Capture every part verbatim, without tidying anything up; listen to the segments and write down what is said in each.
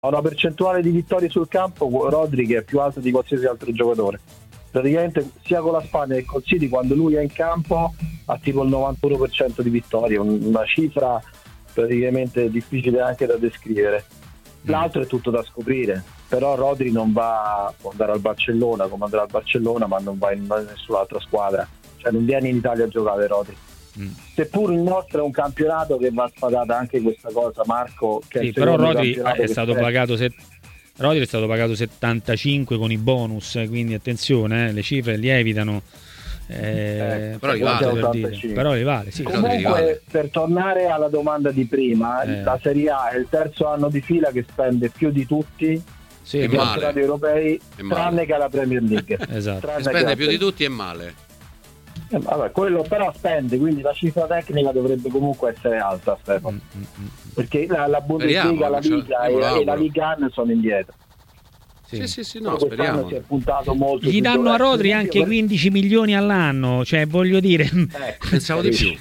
ha una percentuale di vittorie sul campo, Rodri, che è più alta di qualsiasi altro giocatore. Praticamente sia con la Spagna che col City, quando lui è in campo ha tipo il novantuno per cento di vittorie, una cifra praticamente difficile anche da descrivere. L'altro è tutto da scoprire, però Rodri non va, può andare al Barcellona come andrà al Barcellona, ma non va in nessun'altra squadra, cioè non viene in Italia a giocare Rodri. Mm. Seppur il nostro è un campionato che va sfadata anche questa cosa, Marco, che sì, è però Rodri è stato serve. pagato set... Rodri è stato pagato settantacinque con i bonus, quindi attenzione, eh, le cifre lievitano. Eh, eh, però, li vale, per dire. però li vale sì. Comunque vale. Per tornare alla domanda di prima, eh. la Serie A è il terzo anno di fila che spende più di tutti sì, i campionati europei, tranne che la Premier League. Esatto. Spende più di tutti e male. Eh, vabbè, quello però spende, quindi la cifra tecnica dovrebbe comunque essere alta, Stefano, mm, mm, mm. perché la, la Bundesliga, speriamo, la Liga e, e la Liga sono indietro. Sì, sì, sì, sì, no, speriamo. Si è puntato molto. Gli danno a Rodri anche per... quindici milioni all'anno, cioè voglio dire, eh, pensavo di più.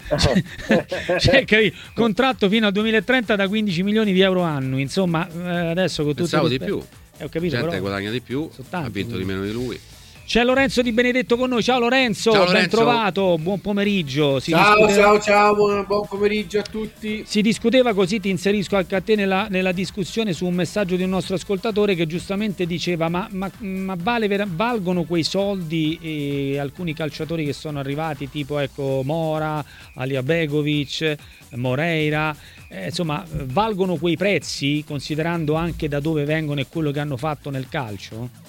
Cioè, capito? Contratto fino al duemilatrenta da quindici milioni di euro annui, insomma, adesso con pensavo tutti di più. Eh, ho capito, gente però... guadagna di più, tanti, ha vinto quindi. Di meno di lui. C'è Lorenzo Di Benedetto con noi. Ciao Lorenzo, ciao, ben Lorenzo. trovato, buon pomeriggio. Si ciao, discuteva... ciao, ciao, buon, buon pomeriggio a tutti. Si discuteva, così ti inserisco anche a te nella, nella discussione, su un messaggio di un nostro ascoltatore che giustamente diceva ma, ma, ma vale, valgono quei soldi e alcuni calciatori che sono arrivati, tipo ecco Mora, Aliabegovic, Moreira, eh, insomma valgono quei prezzi considerando anche da dove vengono e quello che hanno fatto nel calcio?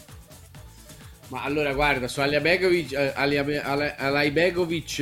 Ma allora guarda, su Aliabegovic, eh, Aliabegovic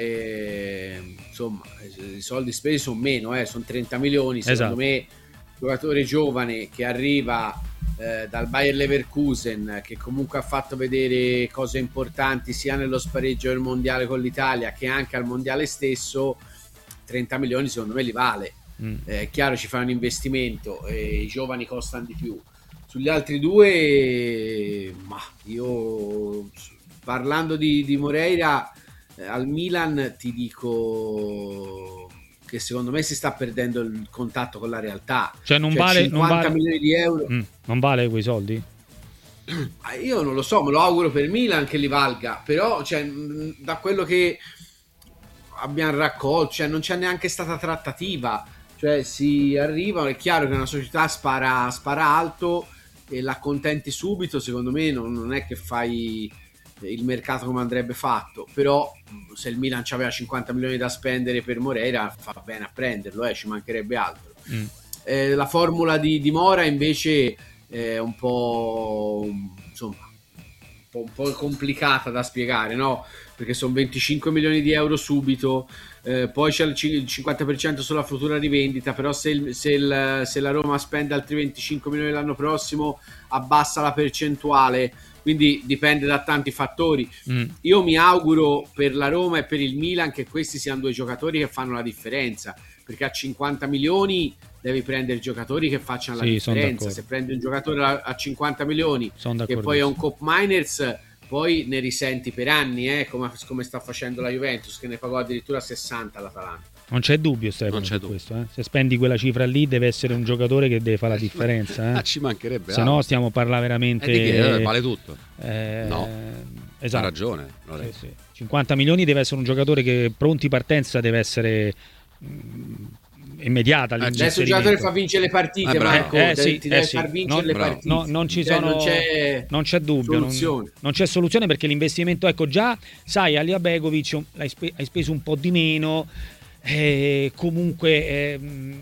eh, insomma i soldi spesi sono meno, eh, sono trenta milioni, secondo esatto. me giocatore giovane che arriva eh, dal Bayer Leverkusen, che comunque ha fatto vedere cose importanti sia nello spareggio del mondiale con l'Italia che anche al mondiale stesso, trenta milioni secondo me li vale. Mm. Eh, è chiaro, ci fa un investimento e i giovani costano di più. Sugli altri due, ma io parlando di, di Moreira eh, al Milan ti dico che secondo me si sta perdendo il contatto con la realtà. Cioè non cioè vale cinquanta non vale, milioni di euro. Mm, non vale quei soldi? Io non lo so, me lo auguro per Milan che li valga, però cioè, da quello che abbiamo raccolto, cioè, non c'è neanche stata trattativa. Cioè si arriva, è chiaro che una società spara, spara alto e l'accontenti subito, secondo me non, non è che fai il mercato come andrebbe fatto, però se il Milan aveva cinquanta milioni da spendere per Moreira fa bene a prenderlo, eh, ci mancherebbe altro. Mm. Eh, la formula di, di Mora invece è un po' insomma un po', un po' complicata da spiegare, no? Perché sono venticinque milioni di euro subito, eh, poi c'è il cinquanta per cento sulla futura rivendita, però se, il, se, il, se la Roma spende altri venticinque milioni l'anno prossimo abbassa la percentuale, quindi dipende da tanti fattori. Mm. Io mi auguro per la Roma e per il Milan che questi siano due giocatori che fanno la differenza, perché a cinquanta milioni devi prendere giocatori che facciano la sì, differenza. Se prendi un giocatore a cinquanta milioni che poi è un Cop Miners, poi ne risenti per anni, eh, come, come sta facendo la Juventus, che ne pagò addirittura sessanta all'Atalanta. Non c'è dubbio, Stefano, non c'è dubbio. Questo, eh? Se spendi quella cifra lì deve essere un giocatore che deve fare la differenza, eh? Ci mancherebbe, se no stiamo a parlare veramente eh, di che, vale tutto. Eh, no, esatto. Ha ragione, sì, sì. cinquanta milioni deve essere un giocatore che pronti partenza deve essere mh, immediata. Adesso il giocatore fa vincere le partite, eh, Marco, eh, sì, ti deve eh, far vincere non, le partite. No, non ci sono, non, c'è non c'è dubbio, non, non c'è soluzione, perché l'investimento, ecco, già sai, Aliabegovic hai, spe, hai speso un po' di meno, eh, comunque eh,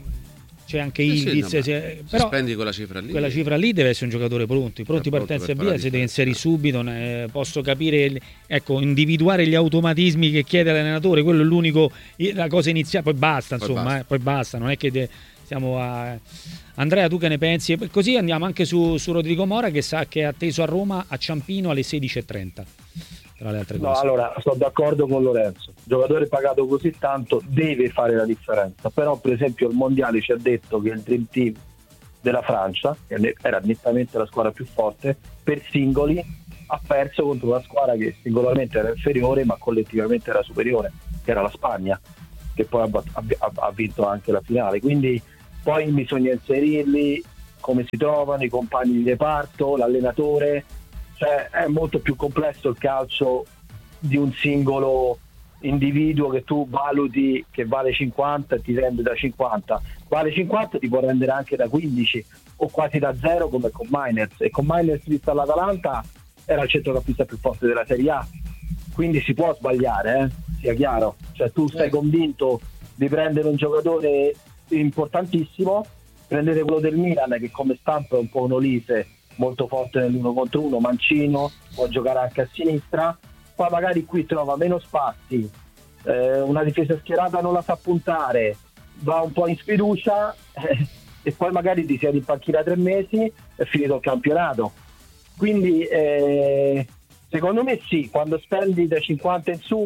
c'è anche eh Ildiz, sì, no, se, però spendi quella cifra lì, quella cifra lì deve essere un giocatore pronti, pronti partenza e via, si deve inserire subito. Ne posso capire, ecco, individuare gli automatismi che chiede l'allenatore, quello è l'unico, la cosa iniziale, poi basta, insomma, poi basta, eh, poi basta non è che de, stiamo a... Andrea, tu che ne pensi? E così andiamo anche su, su Rodrigo Mora, che sa che è atteso a Roma a Ciampino alle sedici e trenta. Tra le altre no, cose. Allora, sono d'accordo con Lorenzo. Il giocatore pagato così tanto deve fare la differenza. Però, per esempio, il Mondiale ci ha detto che il Dream Team della Francia, che era nettamente la squadra più forte, per singoli ha perso contro una squadra che singolarmente era inferiore, ma collettivamente era superiore, che era la Spagna, che poi ha, ha, ha vinto anche la finale. Quindi poi bisogna inserirli come si trovano, i compagni di reparto, l'allenatore, cioè è molto più complesso il calcio di un singolo individuo che tu valuti che vale cinquanta e ti rende da cinquanta, vale cinquanta ti può rendere anche da quindici o quasi da zero come con Miners, e con Miners vista all'Atalanta era il centrocampista più forte della Serie A, quindi si può sbagliare, eh? Sia chiaro, cioè tu sei convinto di prendere un giocatore importantissimo, prendete quello del Milan che come stampa è un po' un Olise, molto forte nell'uno contro uno, mancino, può giocare anche a sinistra, poi magari qui trova meno spazi, eh, una difesa schierata non la sa puntare, va un po' in sfiducia eh, e poi magari ti siedi in panchina tre mesi e finito il campionato. Quindi eh, secondo me sì, quando spendi da cinquanta in su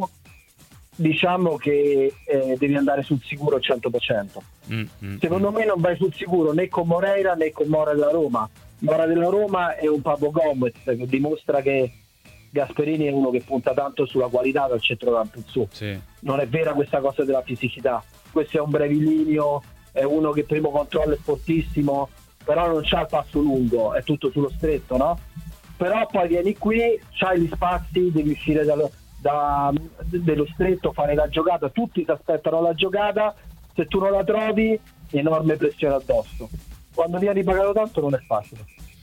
diciamo che eh, devi andare sul sicuro al cento per cento. Mm, mm, secondo mm. me non vai sul sicuro né con Moreira né con Mora della Roma. Mora della Roma è un Papo Gomez che dimostra che Gasperini è uno che punta tanto sulla qualità dal centrocampo in su. Sì. Non è vera questa cosa della fisicità. Questo è un brevilineo, è uno che primo controllo è fortissimo, però non c'ha il passo lungo, è tutto sullo stretto, no? Però poi vieni qui, c'hai gli spazi, devi uscire dallo, da, dello stretto, fare la giocata, tutti ti aspettano la giocata, se tu non la trovi, enorme pressione addosso. Quando vieni pagato tanto non è facile.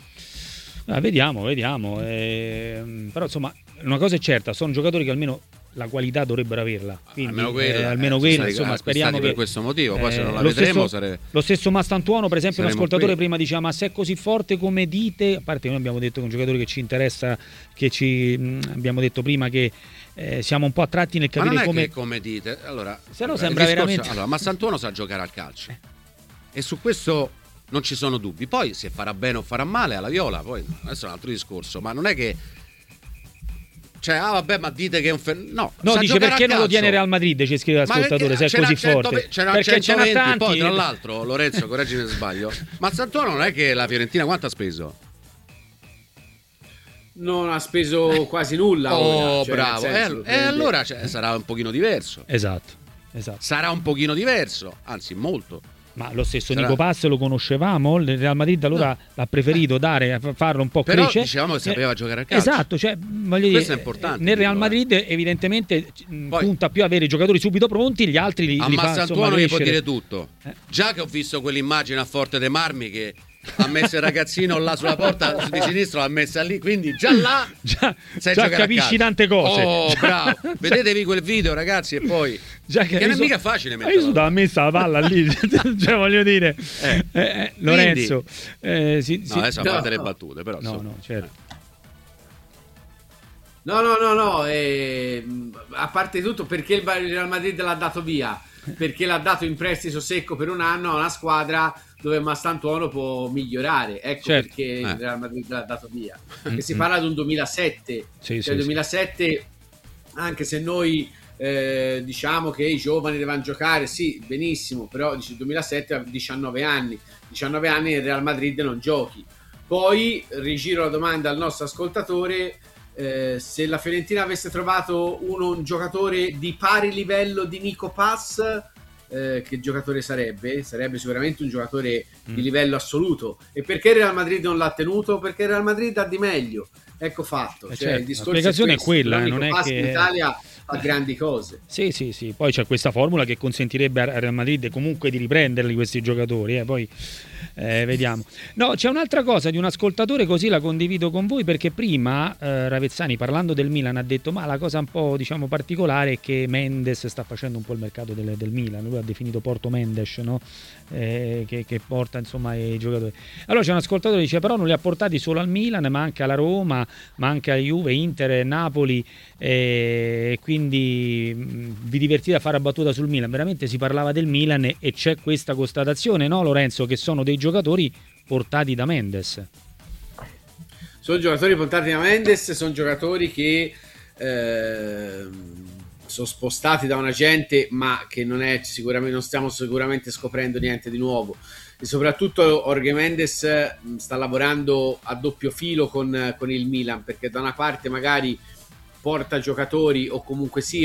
Ah, vediamo, vediamo. Eh, però insomma, una cosa è certa, sono giocatori che almeno la qualità dovrebbero averla. Quindi, almeno quella, eh, almeno eh, quella insomma, speriamo che per questo motivo, poi eh, se non la lo vedremo stesso, sarebbe... Lo stesso Mastantuono, per esempio, un ascoltatore qui. prima diceva: ma se è così forte come dite, a parte noi abbiamo detto che è un giocatore che ci interessa, che ci mh, abbiamo detto prima che eh, siamo un po' attratti nel capire ma non è come che come dite. Allora, se no sembra discorso, veramente allora, Mastantuono sa giocare al calcio. Eh. E su questo non ci sono dubbi. Poi se farà bene o farà male alla Viola, poi adesso è un altro discorso, ma non è che cioè, ah vabbè, ma dite che è un fen... no, no dice perché non lo tiene Real Madrid, ci scrive l'ascoltatore, se è così cento, forte. C'era perché centoventi, ce n'ha tanti. poi tra l'altro Lorenzo, correggimi se sbaglio, ma Santoro non è che la Fiorentina quanto ha speso? Non ha speso quasi nulla. Oh, ora, cioè, bravo. senso, e eh, allora cioè, sarà un pochino diverso. Esatto, esatto. Sarà un pochino diverso, anzi molto. Ma lo stesso Sarà... Nico Pass lo conoscevamo, il Real Madrid allora no. l'ha preferito dare, farlo un po' però crescere. Dicevamo che sapeva eh, giocare a calcio. Esatto, cioè, voglio questo dire, è importante. Nel Real Madrid eh. evidentemente Poi, punta più a avere i giocatori subito pronti, gli altri li, a li fa Massantuono gli può dire crescere. tutto. Eh. Già che ho visto quell'immagine a Forte dei Marmi che ha messo il ragazzino là sulla porta di sinistra, l'ha messa lì, quindi già là già, già capisci tante cose. Oh, già, bravo. Già. Vedetevi quel video, ragazzi, e poi già che, che non è so, mica facile metterla. Io sono messa la palla lì, cioè voglio dire, eh. Eh, eh, Lorenzo, eh, si, no, si, adesso no. a parte le battute, però no, so. no, certo. No, no, no, no, eh, a parte tutto, perché il Real Madrid l'ha dato via? Perché l'ha dato in prestito secco per un anno a una squadra dove Mastantuono può migliorare, ecco certo. perché eh. il Real Madrid l'ha dato via. Perché si parla di un duemilasette, sì, cioè sì, duemilasette, sì. Anche se noi eh, diciamo che i giovani devono giocare, sì, benissimo, però dice duemilasette ha diciannove anni, diciannove anni nel Real Madrid non giochi. Poi rigiro la domanda al nostro ascoltatore: Eh, se la Fiorentina avesse trovato uno, un giocatore di pari livello di Nico Pass, eh, che giocatore sarebbe? Sarebbe sicuramente un giocatore mm. di livello assoluto. E perché il Real Madrid non l'ha tenuto? Perché il Real Madrid ha di meglio. Ecco fatto. Eh cioè, certo, il discorso la spiegazione è, questo, è quella, eh, Nico non è Pass che in Italia fa grandi cose. Sì, sì, sì. Poi c'è questa formula che consentirebbe al Real Madrid comunque di riprenderli questi giocatori, eh. Poi Eh, vediamo. No, c'è un'altra cosa di un ascoltatore, così la condivido con voi, perché prima eh, Ravezzani, parlando del Milan, ha detto: ma la cosa un po', diciamo, particolare è che Mendes sta facendo un po' il mercato del, del Milan. Lui ha definito Porto Mendes, no? Eh, che, che porta insomma i giocatori. Allora c'è un ascoltatore che dice: però non li ha portati solo al Milan, ma anche alla Roma, ma anche a Juve, Inter, Napoli, e eh, quindi mh, vi divertite a fare a battuta sul Milan. Veramente si parlava del Milan e, e c'è questa constatazione, no, Lorenzo, che sono dei giocatori portati da Mendes. Sono giocatori portati da Mendes, sono giocatori che eh, sono spostati da un agente, ma che non è sicuramente, non stiamo sicuramente scoprendo niente di nuovo. E soprattutto Jorge Mendes sta lavorando a doppio filo con, con il Milan, perché da una parte magari porta giocatori o comunque sia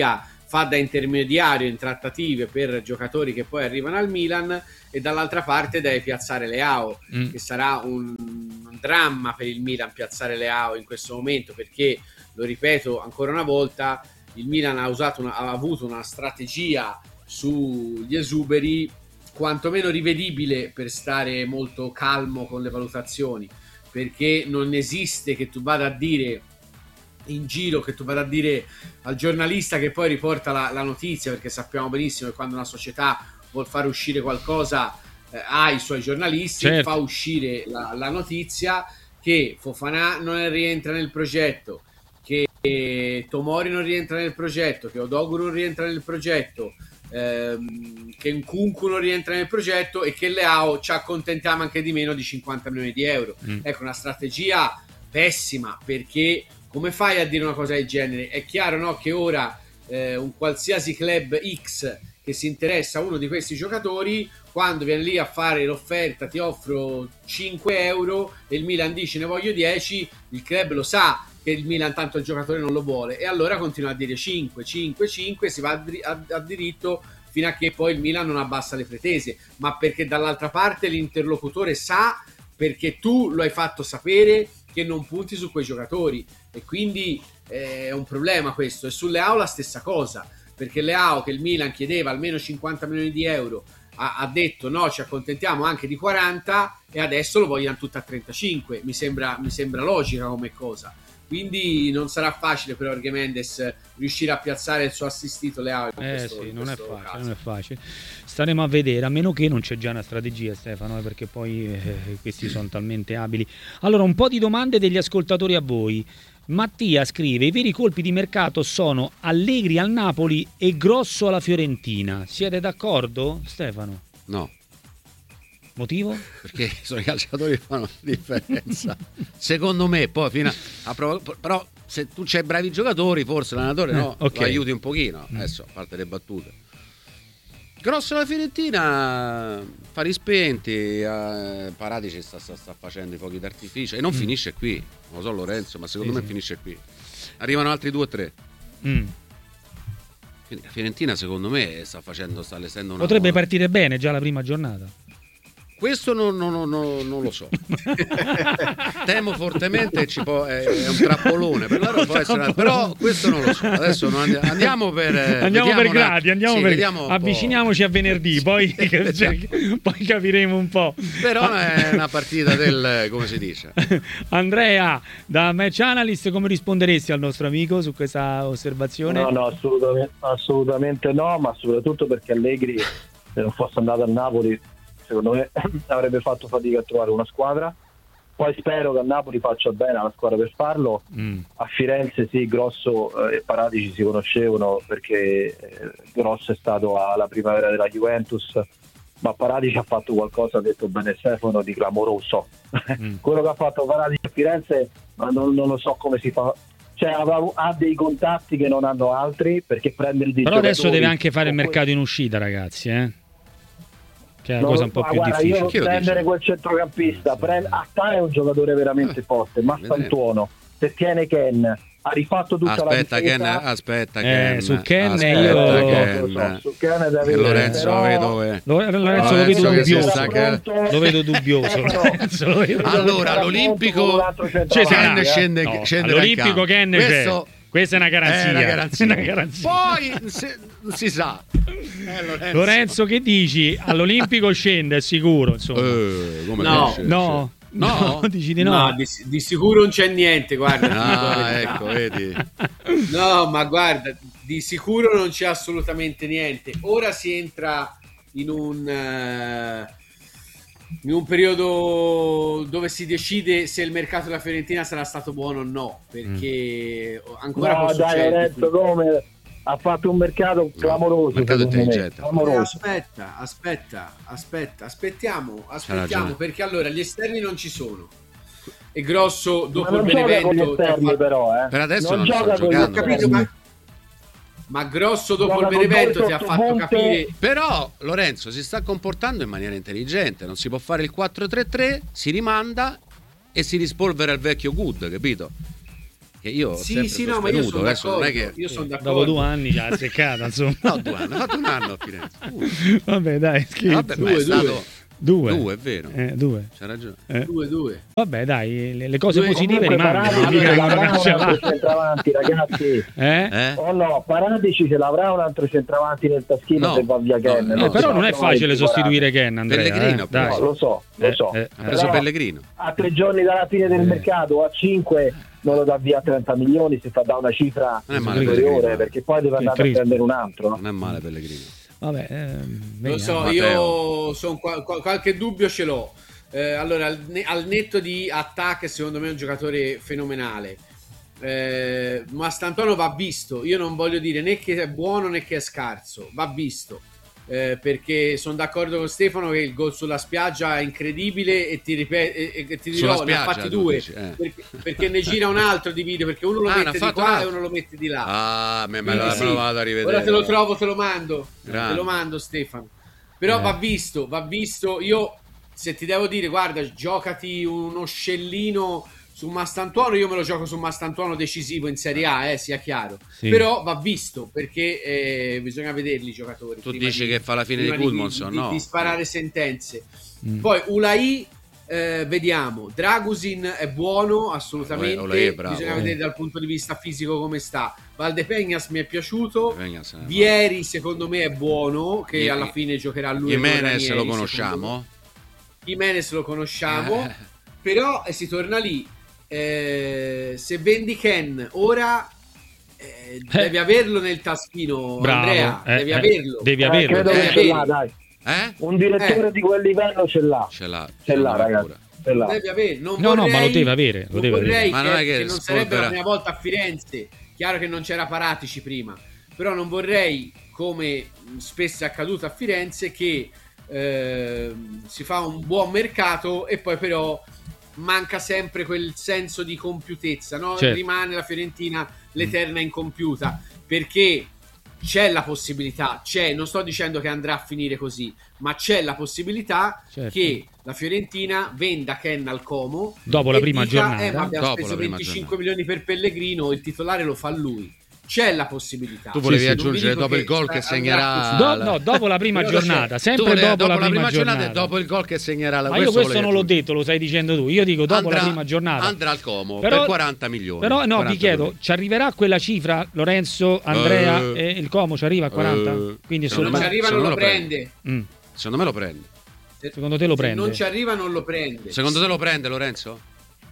fa da intermediario in trattative per giocatori che poi arrivano al Milan, e dall'altra parte deve piazzare Leao, mm. che sarà un, un dramma per il Milan piazzare Leao in questo momento, perché, lo ripeto ancora una volta, il Milan ha, usato una, ha avuto una strategia sugli esuberi quantomeno rivedibile, per stare molto calmo con le valutazioni, perché non esiste che tu vada a dire in giro, che tu vada a dire al giornalista che poi riporta la, la notizia, perché sappiamo benissimo che quando una società vuol fare uscire qualcosa eh, ha i suoi giornalisti, certo. Fa uscire la, la notizia che Fofana non rientra nel progetto, che Tomori non rientra nel progetto, che Odogwu non rientra nel progetto, ehm, che Nkunku non rientra nel progetto, e che Leao ci accontentiamo anche di meno di cinquanta milioni di euro. Mm. Ecco, una strategia pessima, perché come fai a dire una cosa del genere? È chiaro, no, che ora eh, un qualsiasi club X che si interessa a uno di questi giocatori, quando viene lì a fare l'offerta ti offro cinque euro e il Milan dice ne voglio dieci, il club lo sa che il Milan tanto il giocatore non lo vuole, e allora continua a dire cinque, cinque, cinque, si va a, a, a diritto fino a che poi il Milan non abbassa le pretese, ma perché dall'altra parte l'interlocutore sa, perché tu lo hai fatto sapere che non punti su quei giocatori, e quindi eh, è un problema questo. E sulle Leao la stessa cosa, perché Leao, che il Milan chiedeva almeno cinquanta milioni di euro, ha, ha detto no, ci accontentiamo anche di quaranta, e adesso lo vogliono tutto a trentacinque. Mi sembra, mi sembra logica come cosa. Quindi non sarà facile per Jorge Mendes riuscire a piazzare il suo assistito Leao. Eh questo, sì, non è facile, non è facile. Staremo a vedere, a meno che non c'è già una strategia, Stefano, eh, perché poi eh, questi sono talmente abili. Allora, un po' di domande degli ascoltatori a voi. Mattia scrive: i veri colpi di mercato sono Allegri al Napoli e Grosso alla Fiorentina. Siete d'accordo, Stefano? No. Motivo? Perché sono i calciatori che fanno la differenza. Secondo me, poi fino a, a prov- però se tu c'hai bravi giocatori, forse l'allenatore eh, no, okay. Lo aiuti un pochino. Mm. Adesso, a parte le battute. Grosso la Fiorentina, fari spenti, eh, Paratici sta, sta, sta facendo i fuochi d'artificio e non mm. finisce qui. Non lo so Lorenzo, ma secondo sì, me sì. finisce qui. Arrivano altri due o tre. Mm. Quindi la Fiorentina secondo me sta facendo, sta allestendo una potrebbe buona... partire bene già la prima giornata. Questo non, non, non, non lo so. Temo fortemente, ci può, è, è un trappolone per loro, può essere, però questo non lo so. Adesso non andiamo, andiamo per andiamo per gradi, andiamo sì, per avviciniamoci a venerdì, poi, poi capiremo un po'. Però è una partita del, come si dice. Andrea, da Match Analyst, come risponderesti al nostro amico su questa osservazione? No, no, assolutamente, assolutamente no, ma soprattutto perché Allegri, se non fosse andato a Napoli, secondo me avrebbe fatto fatica a trovare una squadra. Poi spero che a Napoli faccia bene alla squadra per farlo. Mm. A Firenze sì, Grosso eh, e Paratici si conoscevano, perché eh, Grosso è stato alla primavera della Juventus, ma Paratici ha fatto qualcosa, ha detto bene Stefano, di clamoroso. Mm. Quello che ha fatto Paratici a Firenze non, non lo so come si fa. Cioè ha dei contatti che non hanno altri, perché prende il però adesso deve anche fare il mercato in uscita, ragazzi, eh? Che è una cosa un po' più guarda, difficile. Io prendere quel centrocampista, prend- Attà è un giocatore veramente forte, ma Santuono, se tiene Ken, ha rifatto tutta aspetta, la difesa. Ken, aspetta eh, Ken, su Ken aspetta, io Ken. So, su Ken deve Lorenzo però... vedo eh. Lorenzo lo vedo dubbioso lo vedo dubbioso Lorenzo, lo vedo allora l'Olimpico Ken scende, no, scende all'Olimpico Ken questo c'è. Questa è una garanzia, è una garanzia. Una garanzia. Poi se, si sa eh, Lorenzo. Lorenzo, che dici? All'Olimpico scende, è sicuro, insomma. Eh, come no, scende? no, no, no, dici di no. No, di, di sicuro non c'è niente, guarda. Ah, ecco, vedi. No, ma guarda, di sicuro non c'è assolutamente niente. Ora si entra in un... Uh... in un periodo dove si decide se il mercato della Fiorentina sarà stato buono o no, perché mm. ancora no, può dai, Lorenzo, come ha fatto un mercato clamoroso, mercato intelligente. Clamoroso. Aspetta, aspetta, aspetta, aspettiamo, aspettiamo, perché allora gli esterni non ci sono. E Grosso dopo il Benevento esterni, fatto... però, eh. per adesso non, non gioca sta giocando. Capito, ma... ma Grosso dopo gioca il Benevento ti ha fatto punte. Capire. Però Lorenzo si sta comportando in maniera intelligente, non si può fare il quattro tre tre, si rimanda e si rispolvera il vecchio Good, capito? che io ho Sì, sempre sì, no, ma io sostenuto, sono adesso non è d'accordo. che Io sono d'accordo. Dopo due anni già seccata, insomma. no, due anni, ho fatto un anno a Firenze. Uh, Vabbè, dai, scherzo. vabbè, ma è Due, stato Due. due, è vero. Eh, due. C'ha ragione. Eh. Due, due. Vabbè, dai, le, le cose Due- positive Comunque rimangono. Paratici mica ce che uno l'avrà un caccia altro là. centravanti, ragazzi. Eh? Eh? Oh no, Paratici ce l'avrà un altro centravanti nel taschino No, se va via no, Ken. no, Eh, Non però si non è può trovare facile più sostituire Ken, Andrea. Pellegrino, eh, dai. Paratici. No, lo so, lo Eh, so. eh, Ha preso Però Pellegrino. a tre giorni dalla fine del Eh. mercato, a cinque non lo dà via a trenta milioni, si fa da una cifra Non è male superiore, Pellegrino. perché poi deve Che andare a Cristo. prendere un altro. Non è male Pellegrino. Vabbè, ehm, Lo vediamo. so, Matteo. io son qua- qua- qualche dubbio ce l'ho. Eh, allora, al, ne- al netto di Attack, secondo me è un giocatore fenomenale. Eh, Mastantuono va visto. Io non voglio dire né che è buono né che è scarso, va visto. Eh, perché sono d'accordo con Stefano che il gol sulla spiaggia è incredibile e ti, ripet- e, e ti Sulla dirò, ne ha spiaggia, fatti tu due dici, eh. perché, perché ne gira un altro di video, perché uno lo Ah, ne ha mette di fatto un qua e altro. uno lo mette di là. Ah, me, me, Quindi lo, sì. me lo vado a rivedere. Ora te lo trovo, te lo mando. Grande. Te lo mando, Stefano. Però Eh. va visto, va visto. Io, se ti devo dire, guarda, giocati uno scellino su Mastantuono, io me lo gioco su Mastantuono decisivo in Serie A, eh, sia chiaro. Sì. Però va visto, perché eh, bisogna vederli i giocatori. Tu prima dici di- che fa la fine di prima Gudmundsson, di, no? di sparare sentenze. Mm. Poi Ulai, eh, vediamo. Dragusin è buono, assolutamente. Ulai è bravo. Bisogna Eh. vedere dal punto di vista fisico come sta. Valdepeñas mi è piaciuto. Venga, se ne va. Vieri secondo me è buono, che I- alla fine giocherà lui. Jimenez con Ranieri, lo secondo conosciamo. me. Jimenez lo conosciamo, Eh. però eh, si torna lì. Eh, se vendi Ken ora eh, devi averlo nel taschino, Bravo, Andrea, eh, devi eh, averlo. devi Eh, averlo. credo eh, che ce vedi. l'ha, dai. Eh? Un direttore Eh. di quel livello ce l'ha. Ce l'ha. Ce l'ha, sono ragazzi. sicuro. Ce l'ha. Devi avere. Non No, no, vorrei, ma lo deve avere, lo non deve avere. vorrei Ma che, non è che che non sarebbe spolvera- la prima volta a Firenze. Chiaro che non c'era Paratici prima, però non vorrei, come spesso è accaduto a Firenze, che eh, si fa un buon mercato e poi però manca sempre quel senso di compiutezza, no? Certo. Rimane la Fiorentina l'eterna incompiuta, perché c'è la possibilità, c'è, non sto dicendo che andrà a finire così, ma c'è la possibilità Certo. che la Fiorentina venda Ken al Como Dopo la e prima dica, giornata. eh, ma abbiamo Dopo speso la prima venticinque giornata. milioni per Pellegrino, il titolare lo fa lui. C'è la possibilità. Tu volevi Sì, sì. aggiungere Non vi dopo dico il gol che che andrà segnerà. Do- la- no, dopo la prima Però c'è- giornata, Tu sempre volevi- dopo, la prima, giornata giornata. e dopo il gol che segnerà la Ma io questo questo non l'ho volevi detto, lo stai dicendo tu. Io dico dopo Andrà- la prima giornata. Andrà al Como Però- per quaranta milioni. Però no, quaranta vi chiedo, milioni. ci arriverà quella cifra, Lorenzo, Andrea Eh. e il Como ci arriva a quaranta? Eh. Quindi Se Secondo non me- ci arriva non secondo lo me lo prende. Mm. Secondo me lo prende. Se- Secondo te lo se prende? non ci arriva non lo prende. Secondo te lo prende Lorenzo?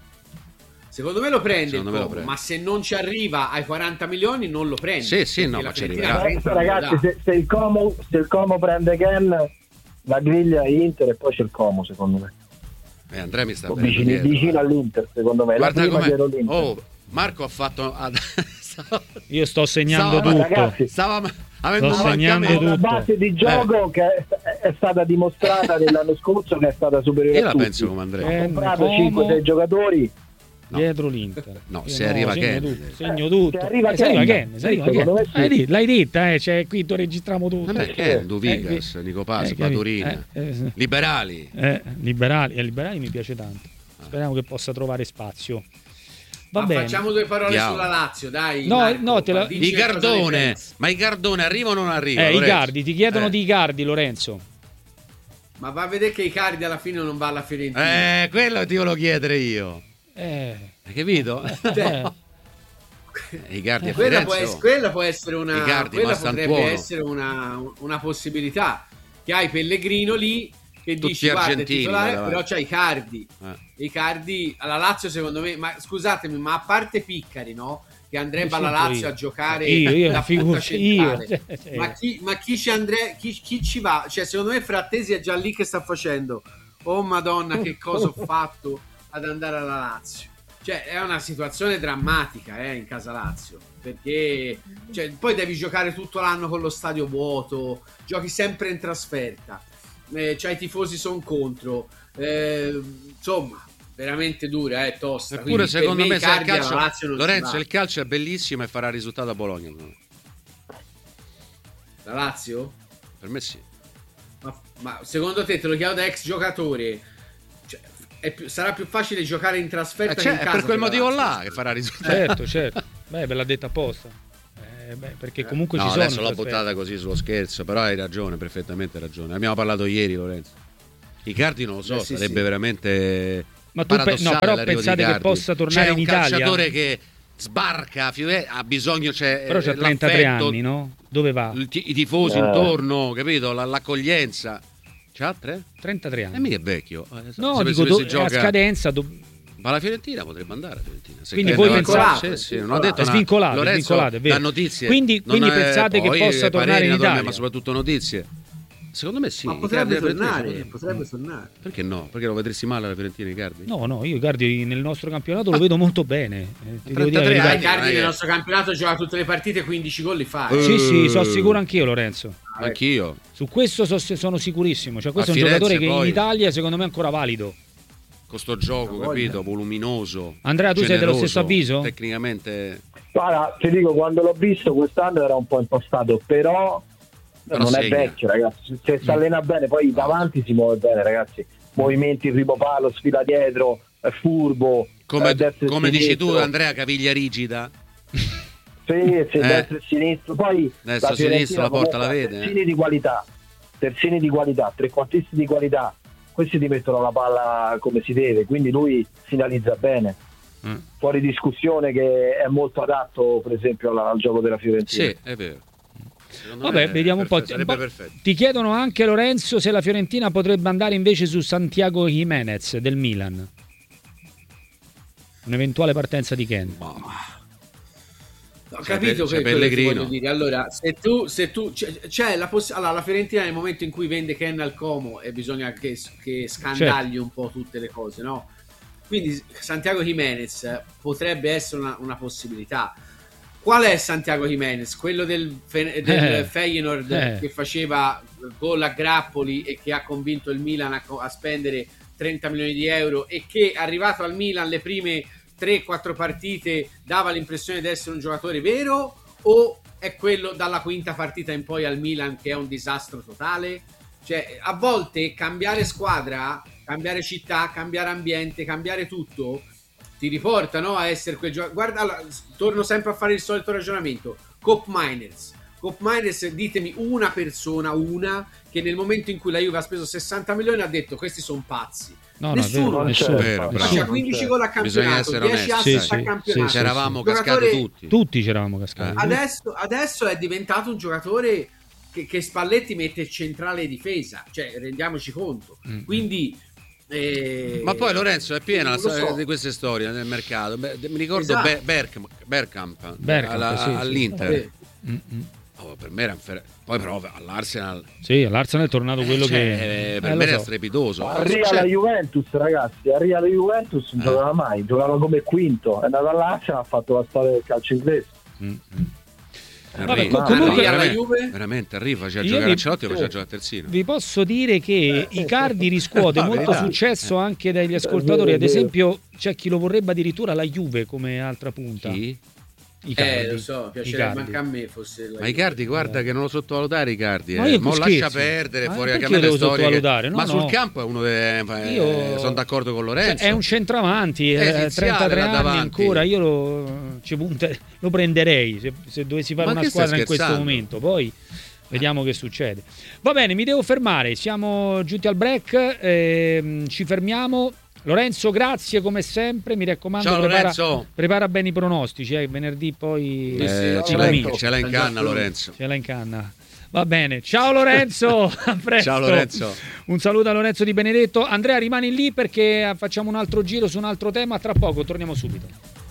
Secondo me lo prende, Secondo il me lo Como, prende. ma se non ci arriva ai quaranta milioni non lo prende. Sì, sì, perché no, la ma ci Fiorentina arriverà. trenta non lo Ragazzi, dà. se, se il Como, se il Como prende Ken, la griglia è Inter e poi c'è il Como, secondo me. Eh, Andrea mi sta O venendo vicino, dietro, vicino eh. all'Inter, secondo me. Guarda la prima com'è. dietro l'Inter. Oh, Marco ha fatto Io sto segnando Stava- tutto. ragazzi, Stava avendo Sto un segnando È mancamento. una tutto. base di gioco che è, è stata dimostrata nell'anno scorso che è stata superiore Io a la tutti. penso come Andrea. Eh, Ha comprato Como. cinque sei giocatori. No. Dietro l'Inter. No, Io se arriva segno Ken. tutto, segno Eh, tutto. se arriva Eh, se arriva Ken. Ken, se arriva Sì, Ken. secondo me sì. Hai detto- L'hai detta, eh, cioè, qui dove registriamo tutto. Vabbè, Ken, Duvigas, Eh, Nico Paz, eh, capito. Paturina, Eh, eh, sì. Liberali. Eh, liberali, eh, liberali mi piace tanto. Speriamo che possa trovare spazio. Va Ma bene. facciamo due parole Andiamo. sulla Lazio, dai. No, Marco, no, te la- dici I che cosa ne Gardone, pensi. ma i Gardone arrivano o non arrivano? Eh, i Lorenzo? Gardi, ti chiedono Eh. di Gardi, Lorenzo. Ma va a vedere che Icardi alla fine non va alla Fiorentina. Eh, quello ti volevo chiedere io. Eh, Hai capito? Cioè, I Gardi a quella, può Firenze. ess- oh. quella può essere una, Icardi, quella Mastantuono. potrebbe essere una, una possibilità. Che hai Pellegrino lì che Tutti dici guarda è argentini, titolare, guarda, però guarda. c'hai Icardi. Eh. Icardi alla Lazio secondo me, ma scusatemi, ma a parte Piccari, no? Che andrebbe alla Sempre Lazio io. a giocare Io, io, da punta figurati, io. centrale. Cioè, Ma chi, ma chi ci andre- chi, chi ci va? Cioè, secondo me Frattesi è già lì che sta facendo. Oh Madonna, che cosa ho fatto ad andare alla Lazio? Cioè, è una situazione drammatica eh, in casa Lazio. Perché cioè, poi devi giocare tutto l'anno con lo stadio vuoto, giochi sempre in trasferta. Eh, cioè, i tifosi sono contro. Eh, insomma, veramente dura, è eh, tosta. Eppure Quindi, secondo per me, se il Icardi alla calcio, Lazio non si Lorenzo, va. il calcio è bellissimo e farà risultato a Bologna. secondo me. La Lazio? Per me sì. Ma, ma secondo te, te lo chiedo da ex giocatore, cioè, è più, sarà più facile giocare in trasferta Eh, che cioè, in è casa. per quel motivo Lazio. là che farà risultati. Certo, certo. Beh, ve l'ha detta apposta. Eh, beh, perché comunque No, ci sono. adesso l'ho trasferti. buttata così sullo scherzo, però hai ragione, perfettamente ragione. Abbiamo parlato ieri, Lorenzo. Icardi non lo so, Eh, sì, sarebbe sì. veramente Ma tu pe- paradossale no, però l'arrivo di pensate che Icardi. possa tornare C'è in un Italia? calciatore che sbarca, Fiore- ha bisogno, c'è Però c'ha eh, trentatré l'affetto, anni, no? Dove va? il ti- i tifosi Eh. intorno, capito? La- l'accoglienza. C'ha tre? trentatré E anni. mica è vecchio. Eh, No, se dico, si do- a gioca- scadenza do- Ma la Fiorentina potrebbe andare a Fiorentina. Se Quindi prende voi avanti- pensate- sì, sì, non ho detto è una- svincolato, è Lorenzo svincolato, è vero. dà notizie. Quindi- Non quindi è- pensate che poi possa pareri, tornare in naturalmente, Italia? ma soprattutto notizie. Secondo me sì. Ma Icardi potrebbe alla Fiorentina tornare, potrebbe- potrebbe tornare. Perché no? Perché lo vedresti male alla Fiorentina Icardi? No, no, io Icardi nel nostro campionato lo vedo molto bene. Eh, ti devo dire la trentatré verità. anni. Icardi non è nel che- nostro campionato gioca tutte le partite, quindici gol li fa. Eh. Sì, sì, sono sicuro anch'io, Lorenzo. Anch'io. Su questo so- sono sicurissimo. Cioè, questo A è un Firenze, giocatore che poi- in Italia secondo me è ancora valido. Con sto gioco, Voglia. capito? Voluminoso. Andrea, tu sei dello generoso, stesso avviso? Tecnicamente. Guarda, ti dico, quando l'ho visto quest'anno era un po' impostato, però, Però non segna. è vecchio, ragazzi. Se si allena bene, poi davanti si muove bene, ragazzi. Movimenti in primo palo, sfila dietro, è furbo. Come, eh, destra e come dici tu, sinistro. Andrea, caviglia rigida. Sì, sì, Eh. destra e sinistro. Poi Destra la e Fiorentina sinistro, la porta comunque la ha vede, Terzini di qualità, terzini di qualità, trequartisti di qualità. Questi ti mettono la palla come si deve, quindi lui finalizza bene. Mm. Fuori discussione che è molto adatto, per esempio, al, al gioco della Fiorentina. Sì, è vero. Secondo Vabbè, me vediamo un po'. perfetto, Sarebbe Bo- perfetto. Ti chiedono anche, Lorenzo, se la Fiorentina potrebbe andare invece su Santiago Jimenez del Milan. Un'eventuale partenza di Ken. Ho C'è capito Pe- c'è che quello che ti Pellegrino. voglio dire. Allora, se tu, se tu c'è, c'è la, poss- allora, la Fiorentina nel momento in cui vende Ken al Como e bisogna che, che scandagli Certo. un po' tutte le cose, no? Quindi Santiago Jimenez potrebbe essere una, una possibilità. Qual è Santiago Jimenez? Quello del, Fe- del Eh. Feyenoord Eh. che faceva gol a grappoli e che ha convinto il Milan a, co- a spendere trenta milioni di euro e che arrivato al Milan le prime tre quattro partite dava l'impressione di essere un giocatore vero, o è quello dalla quinta partita in poi al Milan che è un disastro totale? Cioè, a volte cambiare squadra, cambiare città, cambiare ambiente, cambiare tutto ti riporta, no, a essere quel giocatore. Guarda, allora, torno sempre a fare il solito ragionamento. Cop Miners Cop Miners, ditemi una persona, una che nel momento in cui la Juve ha speso sessanta milioni ha detto questi sono pazzi. No, no, è Nessuno. vero, Non nessuno. c'è. Vero, bravo. Faceva quindici gol a Bisogna campionato, essere dieci onesti. assist Sì, a sì, campionato. sì, Ci eravamo Giocatore- cascati tutti. Tutti ci eravamo cascati. Eh. Adesso, adesso è diventato un giocatore che, che Spalletti mette centrale di difesa, cioè rendiamoci conto. Mm. Quindi eh, Ma poi Lorenzo è piena la non lo storia so. di queste storie nel mercato. Beh, mi ricordo Esatto. Be- Bergkamp, Bergkamp, Bergkamp, alla- sì, sì. all'Inter. Eh, Mm, mm. Oh, per me era un fer- Poi però all'Arsenal Sì, all'Arsenal è tornato quello cioè, che... eh, per eh, lo me era so. strepitoso. Arriva Cioè, la Juventus, ragazzi, arriva la Juventus non Eh. giocava mai, giocava come quinto, è andato all'Arsenal, ha fatto la storia del calcio inglese. Mm, mm. Henry, Vabbè, co- Henry, comunque- alla veramente, Juve? veramente Henry faceva Io giocare vi- Ancelotti e faceva giocare a terzino. Vi posso dire che Icardi riscuote No, molto verità. successo anche dagli ascoltatori. Ad esempio, c'è chi lo vorrebbe addirittura la Juve come altra punta. Chi? Icardi. eh, lo so, piacerebbe Icardi. anche a me fosse la Ma Icardi, guarda che non lo sottovalutare Icardi, Ma eh. io Mo scherzi. lascia perdere Ma fuori perché anche a me io le devo storie che- sottovalutare? No, ma sul no. campo è uno dei eh, Io- sono d'accordo con Lorenzo. Cioè, è un centravanti, eh, Esiziale trentatré là anni davanti. ancora. Io lo, ci punte- lo prenderei se, se dovessi fare Ma una che stai squadra in questo scherzando? momento. Poi vediamo che succede. Va bene, mi devo fermare. Siamo giunti al break. ehm, ci fermiamo. Lorenzo, grazie come sempre. Mi raccomando, Ciao, prepara, Lorenzo. prepara bene i pronostici. Eh. Venerdì poi Eh, sì, ce, ci l'ha in, cominci. ce l'ha in canna Lorenzo. Ce l'ha in canna. Va bene, ciao Lorenzo, a presto. Ciao, Lorenzo. Un saluto a Lorenzo Di Benedetto. Andrea, rimani lì perché facciamo un altro giro su un altro tema. Tra poco torniamo subito.